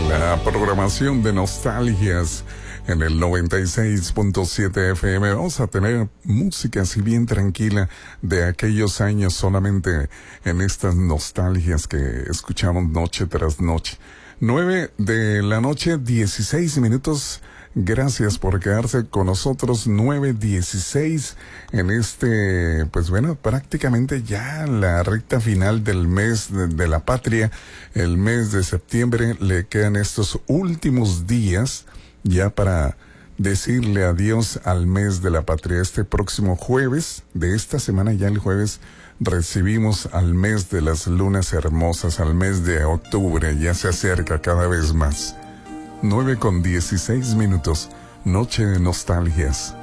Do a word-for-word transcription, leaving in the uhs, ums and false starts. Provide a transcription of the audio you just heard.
la programación de Nostalgias en el noventa y seis punto siete F M. Vamos a tener música así bien tranquila de aquellos años, solamente en estas nostalgias que escuchamos noche tras noche. Nueve de la noche, dieciséis minutos. Gracias por quedarse con nosotros. Nueve dieciséis en este, pues bueno, prácticamente ya la recta final del mes de, de la patria, el mes de septiembre. Le quedan estos últimos días ya para decirle adiós al mes de la patria. Este próximo jueves de esta semana, ya el jueves, recibimos al mes de las lunas hermosas, al mes de octubre. Ya se acerca cada vez más. Nueve con dieciséis minutos. Noche de nostalgias.